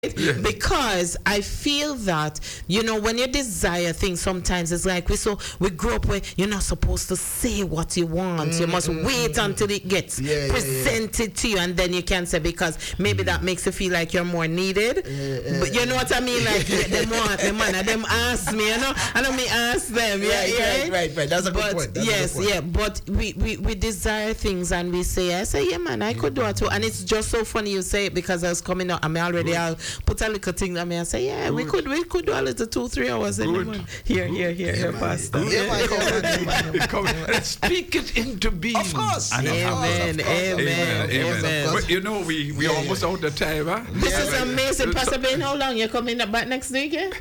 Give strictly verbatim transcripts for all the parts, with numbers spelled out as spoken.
Yeah. Because I feel that, you know, when you desire things, sometimes it's like we so we grow up where you're not supposed to say what you want. Mm, you must mm, wait mm, until it gets yeah, presented yeah, yeah. to you, and then you can say, because maybe mm. that makes you feel like you're more needed. Yeah, but you know what I mean? Like them want the man, and them ask me, you know, and I me ask them. Yeah, right, yeah. right, right, right. That's a good but, point. That's yes, a good point. yeah. But we, we we desire things, and we say, I say, yeah, man, I could do it too. And it's just so funny you say it, because I was coming out. I mean, already I'll put a little thing. I mean, I say, yeah, Good. we could we could do a little two, three hours in the morning. Here, here, here, here, Pastor. Yeah, man, come on, come on. Let's speak it into being. Of course. And amen, of course, amen, amen, amen. amen. But you know, we we yeah, almost yeah. out of time, huh? This yeah, is right. amazing. Pastor Ben, how long you coming back next week? Yeah?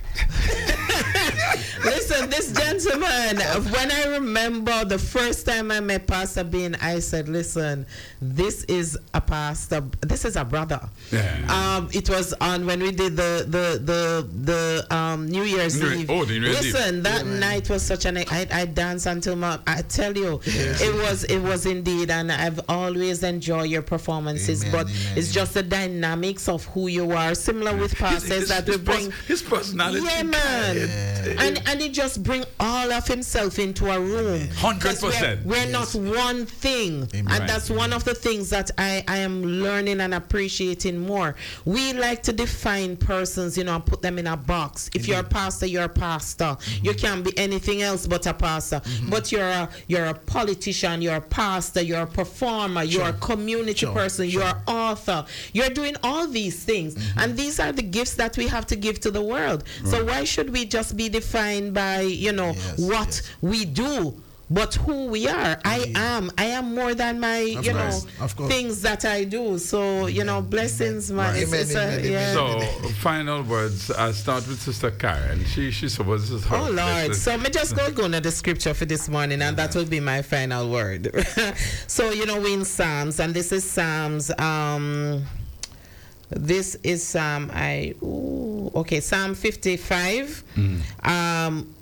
Listen, this gentleman, when I remember the first time I met Pastor Ben, I said, listen, this is a pastor, this is a brother. Yeah. Um, it was on when we did the the the, the um, New Year's New, Eve. Oh, the New Year's Listen, Eve. that yeah, night was such an I, I danced until my I tell you, yeah. it was it was indeed, and I've always enjoyed your performances, Amen, but amen, it's amen. just the dynamics of who you are, similar with pastors his, that his, we bring. pers- his personality. Yeah, man. Yeah. And and he just bring all of himself into a room. Hundred 'Cause we're, percent. we're Yes. not one thing. Amen. And that's one of the things that I, I am learning and appreciating more. We like to define persons, you know, and put them in a box. If Indeed. you're a pastor, you're a pastor. Mm-hmm. You can't be anything else but a pastor. Mm-hmm. But you're a you're a politician, you're a pastor, you're a performer, you're Sure. a community Sure. person, Sure. you're an author. You're doing all these things. Mm-hmm. And these are the gifts that we have to give to the world. Right. So why should we just be defined by, you know, Yes, what yes. we do, but who we are? I am. I am more than my, Of you course, know, of course. things that I do. So, you know, blessings, man. Right. It's, Amen, it's a, amen, yeah. amen. So, final words. I'll start with Sister Karen. She she supposes her. Oh Lord! This is- So me just go go into the scripture for this morning, and that will be my final word. So you know, we in Psalms, and this is Psalms. Um, this is Psalm. I ooh, okay, Psalm fifty-five, Mm. um,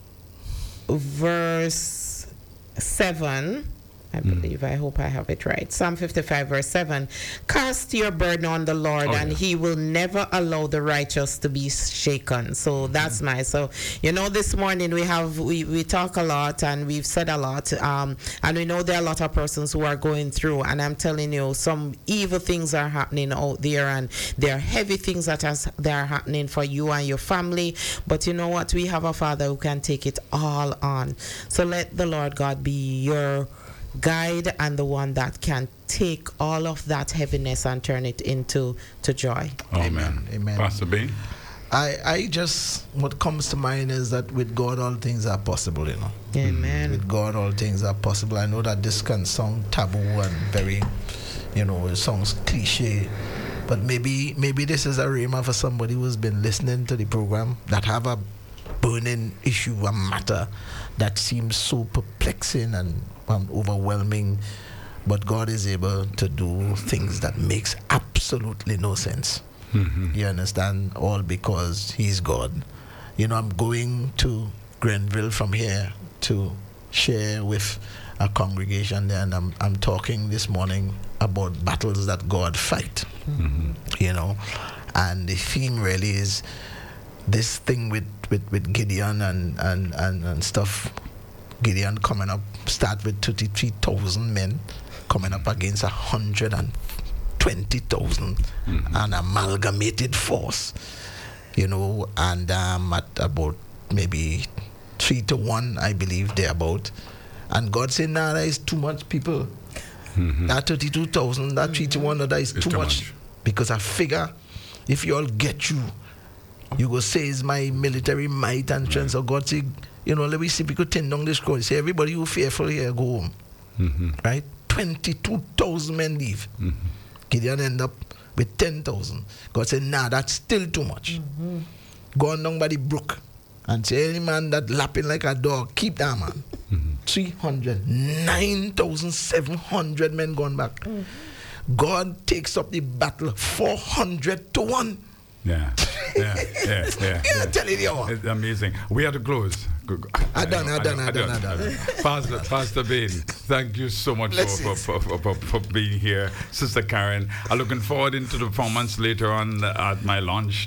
verse seven. I believe, I hope I have it right. Psalm fifty-five, verse seven. Cast your burden on the Lord, Oh, and yeah. he will never allow the righteous to be shaken. So that's my, so, you know, this morning we have, we, we talk a lot, and we've said a lot, um, and we know there are a lot of persons who are going through, and I'm telling you, some evil things are happening out there, and there are heavy things that has, that are happening for you and your family. But you know what? We have a Father who can take it all on. So let the Lord God be your guide, and the one that can take all of that heaviness and turn it into to joy. Amen. Amen. Pastor Bain. I, I just, what comes to mind is that with God all things are possible, you know. Amen. With God all things are possible. I know that this can sound taboo and very, you know, it sounds cliche, but maybe maybe this is a rhema for somebody who's been listening to the program, that have a burning issue, a matter that seems so perplexing and, and overwhelming, but God is able to do things that makes absolutely no sense. Mm-hmm. You understand? All because he's God. You know, I'm going to Grenville from here to share with a congregation there, and I'm, I'm talking this morning about battles that God fight. Mm-hmm. You know, and the theme really is this thing with, with, with Gideon and, and, and, and stuff. Gideon coming up, start with thirty-three thousand men, coming up against one hundred twenty thousand, mm-hmm. an amalgamated force, you know, and um, at about maybe three to one, I believe, they're about. And God said, nah, that is too much people. Mm-hmm. That thirty-two thousand, that three to one, that is It's too, too much. much. Because I figure if you all get you, you go say it's my military might and strength. So God said, you know, let me see if we could turn down this crowd. Say, everybody who fearful here, go home. Mm-hmm. Right? twenty-two thousand men leave. Mm-hmm. Gideon end up with ten thousand. God said, nah, that's still too much. Mm-hmm. Go on down by the brook and say, any man that lapping like a dog, keep that man. Mm-hmm. three hundred, nine thousand seven hundred men gone back. Mm-hmm. God takes up the battle four hundred to one. Yeah. yeah, yeah, yeah. Yeah, I'm telling you. It's amazing. We have to close. I done, I done, I done, I done. Pastor, Pastor Bailey, thank you so much for, for, for, for, for being here. Sister Karen, I'm looking forward into the performance later on at my launch